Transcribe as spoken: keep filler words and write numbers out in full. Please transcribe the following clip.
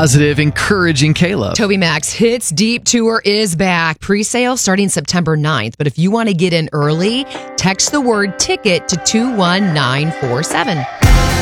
positive, encouraging Caleb. TobyMac's Hits Deep Tour is back. Pre-sale starting September ninth. But if you want to get in early, text the word ticket to two one nine four seven.